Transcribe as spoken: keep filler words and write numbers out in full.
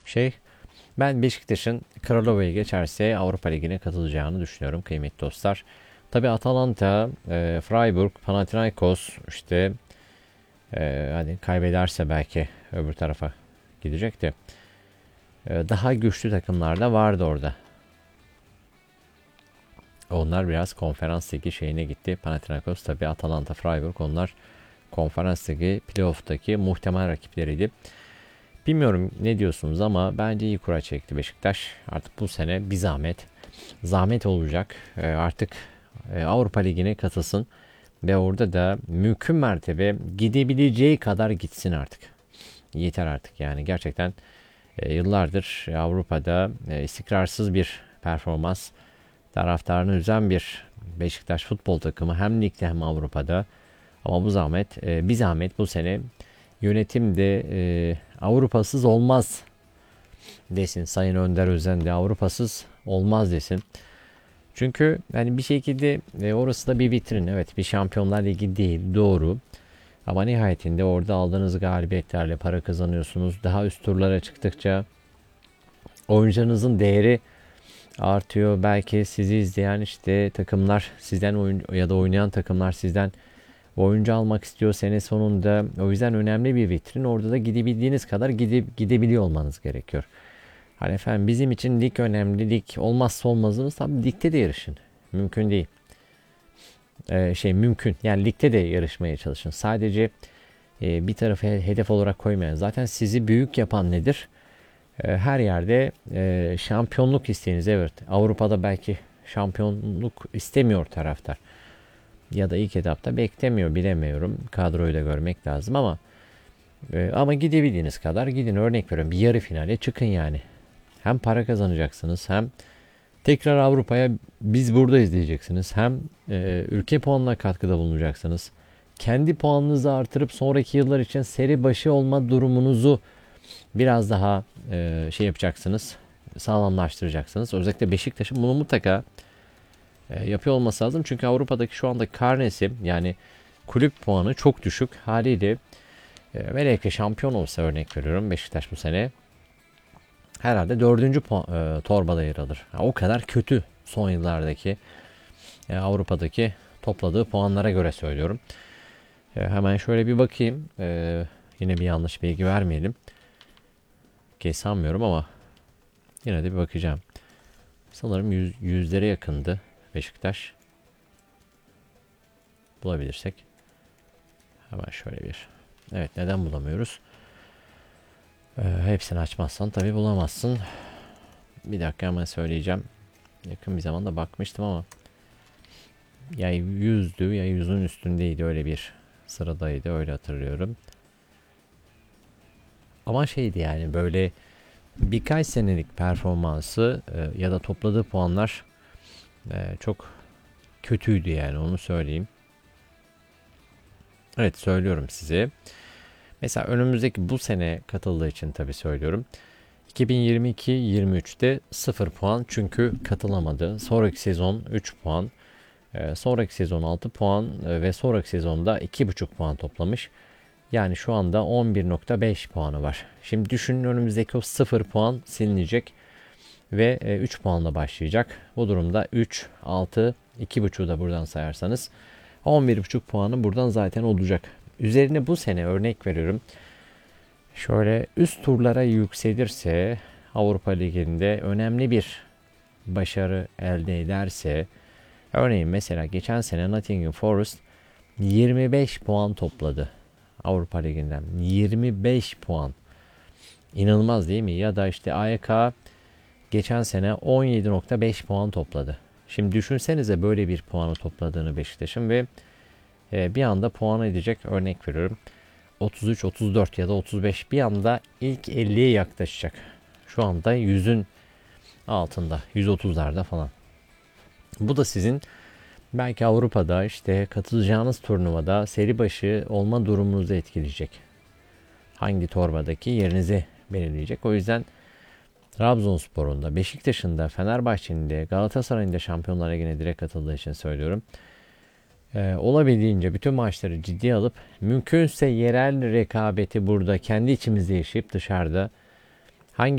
Şey, ben Beşiktaş'ın Kralova'yı geçerse Avrupa Ligi'ne katılacağını düşünüyorum kıymetli dostlar. Tabi Atalanta, e, Freiburg, Panathinaikos işte e, hani kaybederse belki öbür tarafa gidecek de e, daha güçlü takımlar da vardı orada. Onlar biraz konferans ligi şeyine gitti. Panathinaikos tabi Atalanta, Freiburg onlar konferans ligi playoff'taki muhtemel rakipleriydi. Bilmiyorum ne diyorsunuz ama bence iyi kura çekti Beşiktaş. Artık bu sene bir zahmet. Zahmet olacak. E, artık e, Avrupa Ligi'ne katılsın. Ve orada da mümkün mertebe gidebileceği kadar gitsin artık. Yeter artık yani gerçekten e, yıllardır Avrupa'da e, istikrarsız bir performans, taraftarını üzen bir Beşiktaş futbol takımı hem ligde hem Avrupa'da. Ama bu zahmet, e, bir zahmet bu sene yönetimde e, Avrupasız olmaz desin. Sayın Önder Özen de Avrupasız olmaz desin. Çünkü yani bir şekilde e, orası da bir vitrin. Evet, bir Şampiyonlar Ligi değil, doğru. Ama nihayetinde orada aldığınız galibiyetlerle para kazanıyorsunuz. Daha üst turlara çıktıkça oyuncularınızın değeri artıyor. Belki sizi izleyen işte takımlar sizden oyun ya da oynayan takımlar sizden oyuncu almak istiyor sene sonunda. O yüzden önemli bir vitrin. Orada da gidebildiğiniz kadar gidip gidebiliyor olmanız gerekiyor. Hani efendim bizim için lig önemli. Lig olmazsa olmazımız tabii ligde de yarışın. Mümkün değil. Ee, şey mümkün. Yani ligde de yarışmaya çalışın. Sadece e, bir tarafı hedef olarak koymayın. Zaten sizi büyük yapan nedir? E, her yerde e, şampiyonluk isteğiniz. Evet. Avrupa'da belki şampiyonluk istemiyor taraftar. Ya da ilk etapta beklemiyor, bilemiyorum. Kadroyu da görmek lazım ama e, ama gidebildiğiniz kadar gidin. Örnek veriyorum, bir yarı finale çıkın yani. Hem para kazanacaksınız hem tekrar Avrupa'ya biz buradayız diyeceksiniz. Hem e, ülke puanına katkıda bulunacaksınız. Kendi puanınızı artırıp sonraki yıllar için seri başı olma durumunuzu biraz daha e, şey yapacaksınız. Sağlamlaştıracaksınız. Özellikle Beşiktaş'ın bunu mutlaka e, yapıyor olması lazım. Çünkü Avrupa'daki şu anda karnesi yani kulüp puanı çok düşük. Haliyle e, velev ki şampiyon olsa örnek veriyorum Beşiktaş bu sene herhalde dördüncü puan, e, torbada yer alır. Yani o kadar kötü son yıllardaki e, Avrupa'daki topladığı puanlara göre söylüyorum. E, hemen şöyle bir bakayım. E, yine bir yanlış bilgi vermeyelim. Ki sanmıyorum ama yine de bir bakacağım. Sanırım yüz, yüzlere yakındı Beşiktaş. Bulabilirsek. Hemen şöyle bir. Evet, neden bulamıyoruz? E, hepsini açmazsan tabii bulamazsın. Bir dakika hemen söyleyeceğim. Yakın bir zamanda bakmıştım ama ya yüzdü ya yüzün üstündeydi, öyle bir sıradaydı, öyle hatırlıyorum. Ama şeydi yani böyle birkaç senelik performansı e, ya da topladığı puanlar e, çok kötüydü yani, onu söyleyeyim. Evet, söylüyorum size. Mesela önümüzdeki bu sene katıldığı için tabii söylüyorum. iki bin yirmi iki yirmi üçte sıfır puan çünkü katılamadı. Sonraki sezon üç puan. E, sonraki sezon altı puan e, ve sonraki sezonda iki buçuk puan toplamış. Yani şu anda on bir nokta beş puanı var. Şimdi düşünün, önümüzdeki o sıfır puan silinecek ve e, üç puanla başlayacak. Bu durumda üç, altı, iki buçuğu da buradan sayarsanız on bir buçuk puanı buradan zaten olacak. Üzerine bu sene örnek veriyorum, şöyle üst turlara yükselirse Avrupa Ligi'nde önemli bir başarı elde ederse, örneğin mesela geçen sene Nottingham Forest yirmi beş puan topladı Avrupa Ligi'nden. yirmi beş puan. İnanılmaz değil mi? Ya da işte A Y K geçen sene on yedi nokta beş puan topladı. Şimdi düşünsenize böyle bir puanı topladığını Beşiktaş'ın ve bir anda puan edecek, örnek veriyorum, otuz üç, otuz dört ya da otuz beş, bir anda ilk elliye yaklaşacak. Şu anda yüzün altında, yüz otuzlarda falan. Bu da sizin belki Avrupa'da işte katılacağınız turnuvada seri başı olma durumunuzu etkileyecek. Hangi torbadaki yerinizi belirleyecek. O yüzden Trabzonspor'un da, Beşiktaş'ın da, Fenerbahçe'nin de, Galatasaray'ın da Şampiyonlar Ligi'ne direkt katıldığı için söylüyorum. Ee, olabildiğince bütün maçları ciddiye alıp mümkünse yerel rekabeti burada kendi içimizde yaşayıp dışarıda